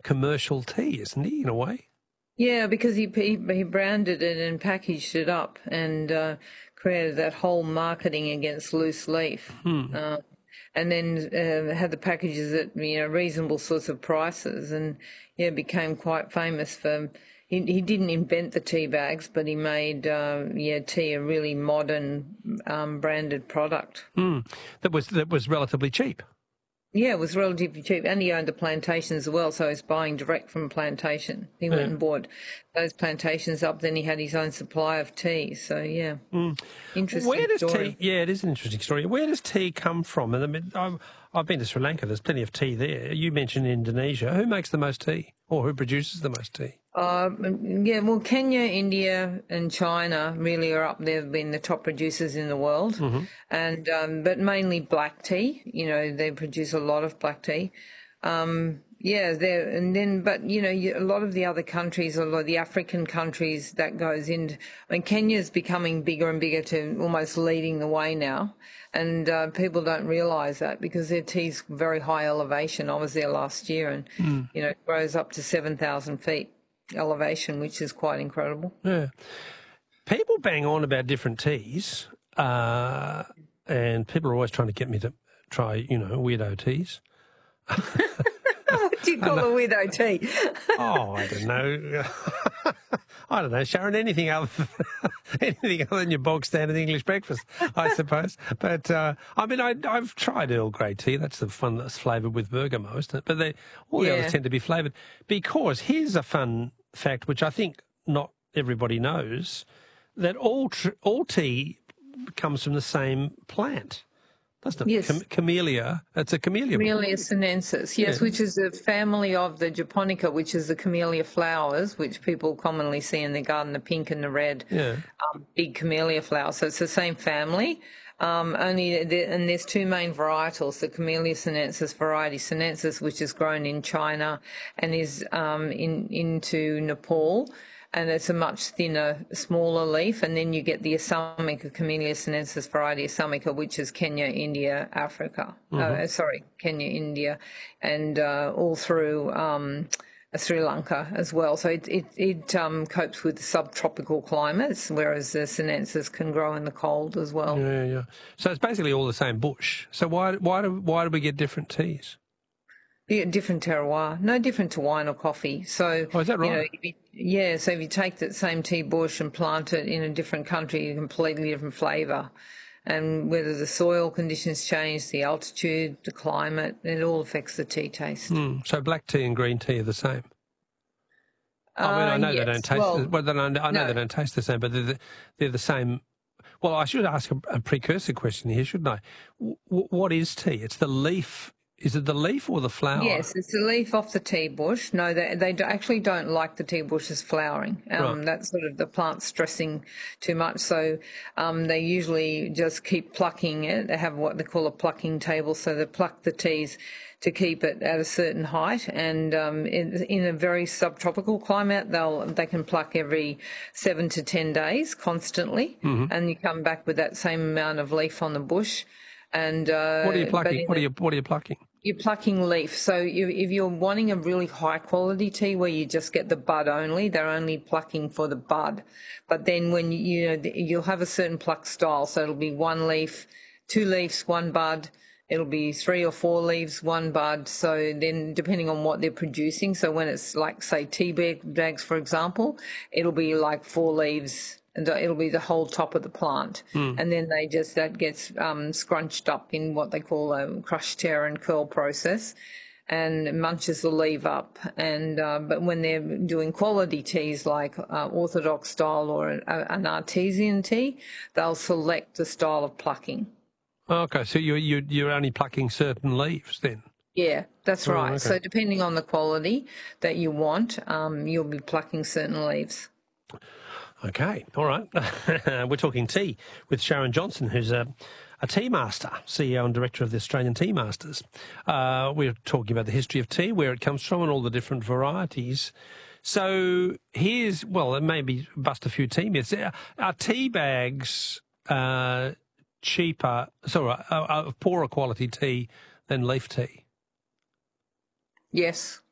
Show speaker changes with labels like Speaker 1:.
Speaker 1: commercial tea, isn't he, in a way?
Speaker 2: Yeah, because he branded it and packaged it up and created that whole marketing against loose leaf. And then had the packages at reasonable sorts of prices, and became quite famous for. He didn't invent the tea bags, but he made tea a really modern branded product.
Speaker 1: That was relatively cheap.
Speaker 2: Yeah, it was relatively cheap, and he owned the plantations as well, so he was buying direct from a plantation. He went and bought those plantations up, then he had his own supply of tea. So, interesting story.
Speaker 1: It is an interesting story. Where does tea come from? And I mean, I've been to Sri Lanka. There's plenty of tea there. You mentioned Indonesia. Who makes the most tea, or who produces the most tea?
Speaker 2: Kenya, India, and China really are up there, being the top producers in the world, and but mainly black tea. They produce a lot of black tea. A lot of the other countries, a lot of the African countries, that goes into. I mean, Kenya's becoming bigger and bigger, to almost leading the way now, and people don't realise that because their tea's very high elevation. I was there last year, and it grows up to 7,000 feet elevation, which is quite incredible.
Speaker 1: Yeah, people bang on about different teas, and people are always trying to get me to try, weirdo teas.
Speaker 2: What do you call a weirdo tea?
Speaker 1: I don't know. I don't know, Sharon. Anything other than your bog standard English breakfast, I suppose. But I've tried Earl Grey tea. That's the one that's flavoured with bergamot, isn't it? But all the others tend to be flavoured. Because here's a fun fact, which I think not everybody knows, that all tea comes from the same plant. Doesn't it?
Speaker 2: Yes.
Speaker 1: Camellia. It's a camellia.
Speaker 2: Camellia sinensis, yes, which is a family of the japonica, which is the camellia flowers, which people commonly see in the garden, the pink and the red, big camellia flowers. So it's the same family. And there's two main varietals: the Camellia sinensis variety sinensis, which is grown in China and is into Nepal. And it's a much thinner, smaller leaf. And then you get the Assamica, Camellia sinensis variety Assamica, which is Kenya, India, Africa. Kenya, India, and all through Sri Lanka as well. So it copes with subtropical climates, whereas the sinensis can grow in the cold as well.
Speaker 1: Yeah. So it's basically all the same bush. So why do we get different teas?
Speaker 2: Yeah, different terroir, no different to wine or coffee. So,
Speaker 1: is that right?
Speaker 2: So if you take that same tea bush and plant it in a different country, a completely different flavour. And whether the soil conditions change, the altitude, the climate, it all affects the tea taste.
Speaker 1: So black tea and green tea are the same? I know they don't taste. They don't taste the same, but they're the same. Well, I should ask a precursor question here, shouldn't I? What is tea? It's the leaf. Is it the leaf or the flower?
Speaker 2: Yes, it's the leaf off the tea bush. No, they actually don't like the tea bushes flowering.
Speaker 1: Right.
Speaker 2: That's sort of the plant stressing too much. So they usually just keep plucking it. They have what they call a plucking table. So they pluck the teas to keep it at a certain height. And in a very subtropical climate, they can pluck every 7 to 10 days constantly. And you come back with that same amount of leaf on the bush. And
Speaker 1: what are you plucking? What are you plucking?
Speaker 2: You're plucking leaf. So if you're wanting a really high quality tea where you just get the bud only, they're only plucking for the bud. But then when you'll have a certain pluck style. So it'll be one leaf, two leaves, one bud. It'll be 3 or 4 leaves, one bud. So then depending on what they're producing. So when it's like, say, tea bags, for example, it'll be like 4 leaves. And it'll be the whole top of the plant. And then that gets scrunched up in what they call a crush, tear and curl process, and munches the leaf up. And but when they're doing quality teas like orthodox style or an artesian tea, they'll select the style of plucking.
Speaker 1: Okay, so you're only plucking certain leaves then? Yeah,
Speaker 2: that's right. Okay. So depending on the quality that you want, you'll be plucking certain leaves.
Speaker 1: Okay, all right. We're talking tea with Sharon Johnson, who's a tea master, CEO and director of the Australian Tea Masters. We're talking about the history of tea, where it comes from and all the different varieties. So maybe bust a few tea myths. Are tea bags cheaper, poorer quality tea than leaf tea?
Speaker 2: Yes.